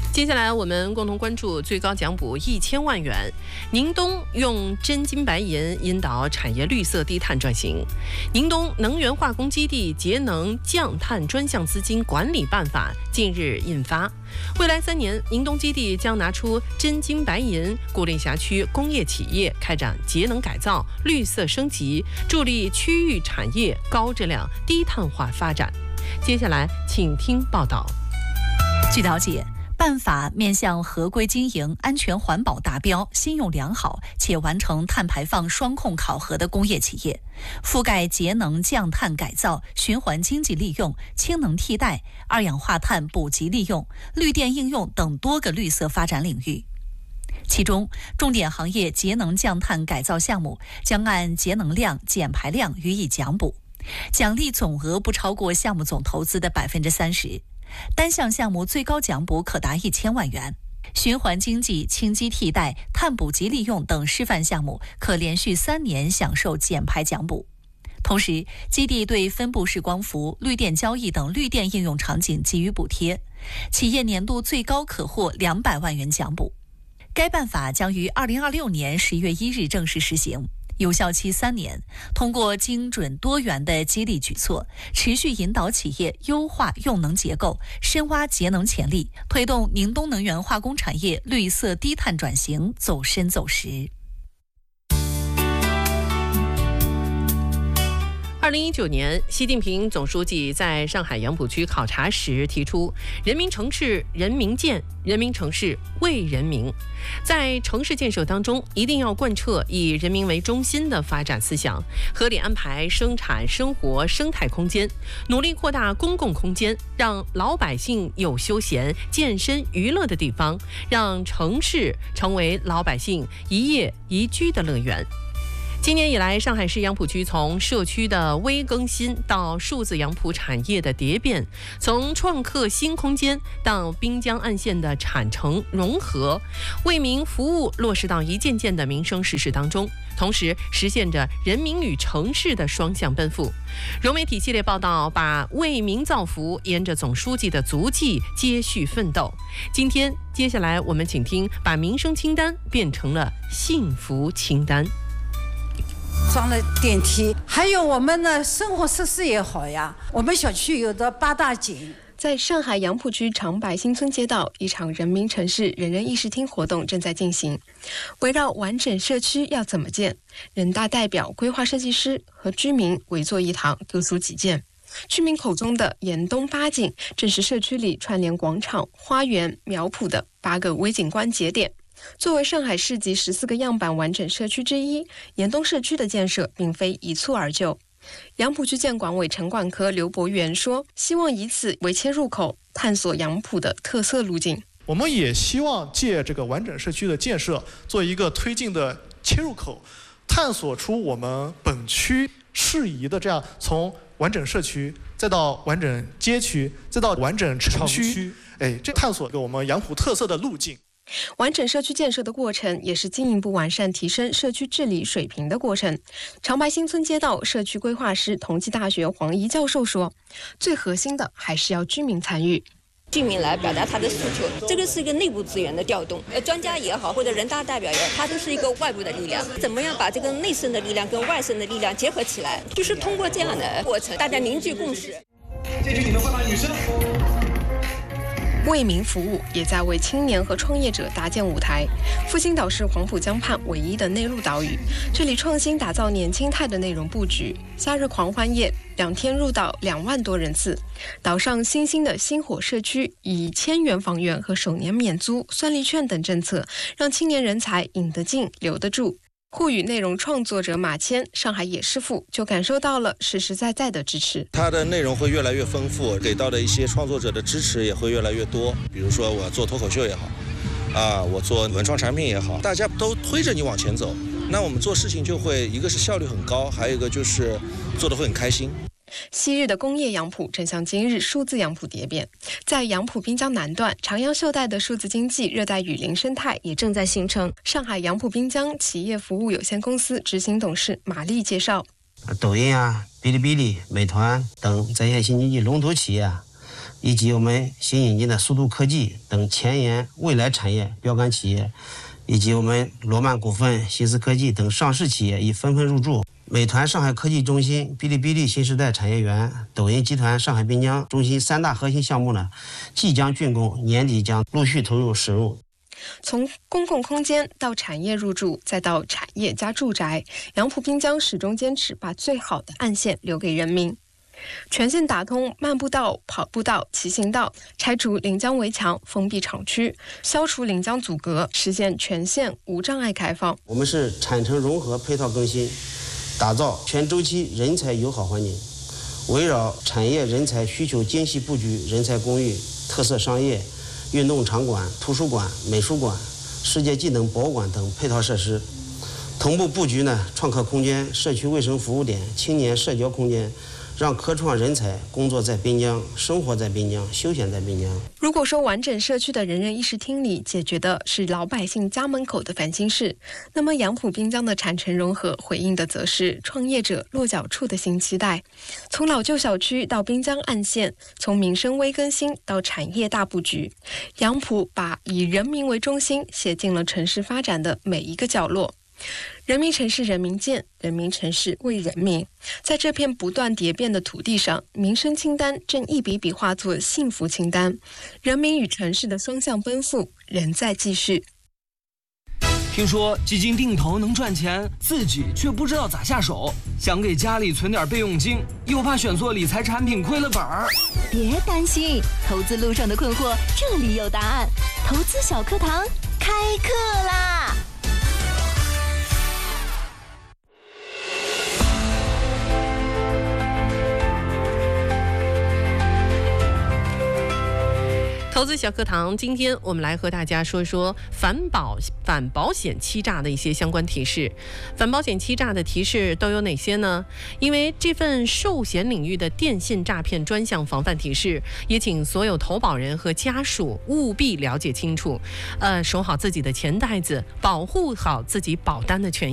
接下来我们共同关注最高奖补1000万元。宁东用真金白银引导产业绿色低碳转型。宁东能源化工基地节能降碳专项资金管理办法近日印发。未来3年，宁东基地将拿出真金白银，鼓励辖区工业企业开展节能改造、绿色升级，助力区域产业高质量低碳化发展。接下来，请听报道。 据了解，办法面向合规经营、安全环保达标、信用良好且完成碳排放双控考核的工业企业，覆盖节能降碳改造、循环经济利用、氢能替代、二氧化碳补给利用、绿电应用等多个绿色发展领域。其中，重点行业节能降碳改造项目将按节能量、减排量予以奖补，奖励总额不超过项目总投资的30%。单项项目最高奖补可达1000万元，循环经济、氢基替代、碳补给利用等示范项目可连续3年享受减排奖补。同时，基地对分布式光伏、绿电交易等绿电应用场景给予补贴，企业年度最高可获200万元奖补。该办法将于2026年11月1日正式实行。有效期3年，通过精准多元的激励举措，持续引导企业优化用能结构，深挖节能潜力，推动宁东能源化工产业绿色低碳转型走深走实。 2019年，习近平总书记在上海杨浦区考察时提出，人民城市人民建，人民城市为人民。在城市建设当中，一定要贯彻以人民为中心的发展思想，合理安排生产生活生态空间，努力扩大公共空间，让老百姓有休闲、健身、娱乐的地方，让城市成为老百姓一夜宜居的乐园。今年以来，上海市杨浦区从社区的微更新到数字杨浦产业的蝶变，从创客新空间到滨江岸线的产城融合，为民服务落实到一件件的民生实事当中，同时实现着人民与城市的双向奔赴。融媒体系列报道把为民造福沿着总书记的足迹接续奋斗。接下来我们请听把民生清单变成了幸福清单。 装了电梯，还有我们的生活设施也好呀。我们小区有的8大景。 在上海杨浦区长白新村街道，一场人民城市人人议事厅活动正在进行。围绕完整社区要怎么建，人大代表、规划设计师和居民围坐一堂，各抒己见。居民口中的沿东8景，正是社区里串联广场、花园、苗圃的8个微景观节点。作为上海市级14个样板完整社区之一，沿东社区的建设并非一蹴而就。杨浦区建管委城管科刘博元说，希望以此为切入口，探索杨浦的特色路径。 我们也希望借这个完整社区的建设做一个推进的切入口，探索出我们本区适宜的这样从完整社区再到完整街区再到完整城区，这探索一个我们杨浦特色的路径。 完整社区建设的过程，也是进一步完善提升社区治理水平的过程。长白新村街道社区规划师、同济大学黄怡教授说，最核心的还是要居民参与。 居民来表达他的诉求，这个是一个内部资源的调动，专家也好，或者人大代表也好，它都是一个外部的力量。怎么样把这个内生的力量跟外生的力量结合起来，就是通过这样的过程，大家凝聚共识。 这局你们换到女生。 为民服务也在为青年和创业者搭建舞台。复兴岛是黄浦江畔唯一的内陆岛屿，这里创新打造年轻态的内容布局。夏日狂欢夜2天入岛2万多人次。岛上新兴的星火社区以1000元房源和首年免租、酸利券等政策，让青年人才引得进、留得住。沪语内容创作者马谦，上海野师傅就感受到了实实在在的支持。 它的内容会越来越丰富，给到的一些创作者的支持也会越来越多。比如说我做脱口秀也好，我做文创产品也好，大家都推着你往前走，那我们做事情就会一个是效率很高，还有一个就是做得会很开心。 昔日的工业杨浦正向今日数字杨浦蝶变，在杨浦滨江南段，长江袖带的数字经济热带雨林生态也正在形成。上海杨浦滨江企业服务有限公司执行董事马丽介绍， 抖音、哔哩哔哩、美团等在线新经济龙头企业以及我们新引进的速度科技等前沿未来产业标杆企业，以及我们罗曼股份、新思科技等上市企业已纷纷入驻。美团上海科技中心、哔哩哔哩新时代产业园、抖音集团上海滨江中心3大核心项目呢，即将竣工，年底将陆续投入使用。 从公共空间到产业入驻，再到产业加住宅，杨浦滨江始终坚持把最好的岸线留给人民。全线打通漫步道、跑步道、骑行道，拆除临江围墙，封闭厂区，消除临江阻隔，实现全线无障碍开放。 我们是产城融合配套更新，打造全周期人才友好环境，围绕产业人才需求精细布局人才公寓、特色商业、运动场馆、图书馆、美术馆、世界技能博物馆等配套设施，同步布局创客空间、社区卫生服务点、青年社交空间，让科创人才工作在滨江，生活在滨江，休闲在滨江。 如果说完整社区的人人议事厅里解决的是老百姓家门口的烦心事，那么杨浦滨江的产城融合回应的则是创业者落脚处的新期待。从老旧小区到滨江岸线，从民生微更新到产业大布局，杨浦把以人民为中心写进了城市发展的每一个角落。人民城市人民建，人民城市为人民。在这片不断蝶变的土地上，民生清单正一笔笔化作幸福清单。人民与城市的双向奔赴仍在继续。 听说基金定投能赚钱，自己却不知道咋下手，想给家里存点备用金，又怕选错理财产品亏了本儿。 别担心，投资路上的困惑这里有答案。投资小课堂开课啦！ 投资小课堂，今天我们来和大家说说反保险欺诈的一些相关提示。反保险欺诈的提示都有哪些呢？因为这份寿险领域的电信诈骗专项防范提示，也请所有投保人和家属务必了解清楚，守好自己的钱袋子，保护好自己保单的权益。